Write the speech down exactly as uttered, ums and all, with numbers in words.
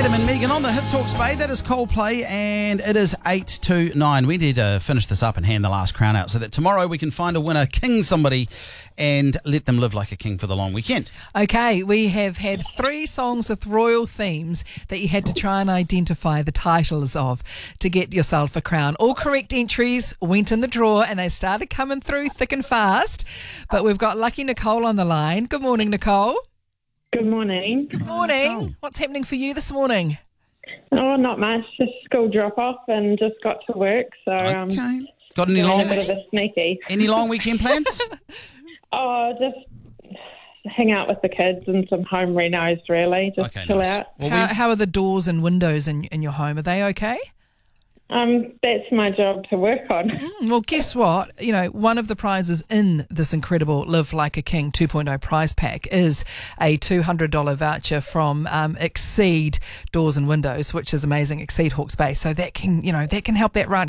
Adam and Megan on the Hits Hawke's Bay. That is Coldplay, and it is eight to nine. We need to finish this up and hand the last crown out so that tomorrow we can find a winner, king somebody, and let them live like a king for the long weekend. Okay, we have had three songs with royal themes that you had to try and identify the titles of to get yourself a crown. All correct entries went in the draw, and they started coming through thick and fast. But we've got Lucky Nicole on the line. Good morning, Nicole. Good morning. Good morning. What's happening for you this morning? Oh, not much. Just school drop off and just got to work. So, um, Okay. Got any doing long a bit of a sneaky. any long weekend plans? Oh, just hang out with the kids and some home renos, really. Just Okay, chill nice. out. Well, How, we, how are the doors and windows in, in your home? Are they okay? Um, that's my job to work on. Mm, well, guess what? You know, one of the prizes in this incredible Live Like a King two point oh prize pack is a two hundred dollars voucher from um, Exceed Doors and Windows, which is amazing, Exceed Hawke's Bay. So that can, you know, that can help that ranch